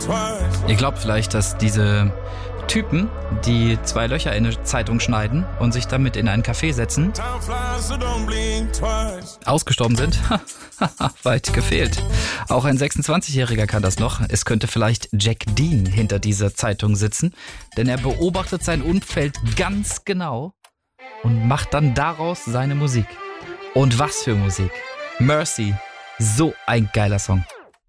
Ihr glaubt vielleicht, dass diese Typen, die 2 Löcher in eine Zeitung schneiden und sich damit in einen Café setzen, ausgestorben sind? Weit gefehlt. Auch ein 26-Jähriger kann das noch. Es könnte vielleicht Jack Dean hinter dieser Zeitung sitzen, denn er beobachtet sein Umfeld ganz genau und macht dann daraus seine Musik. Und was für Musik. Mercy, so ein geiler Song.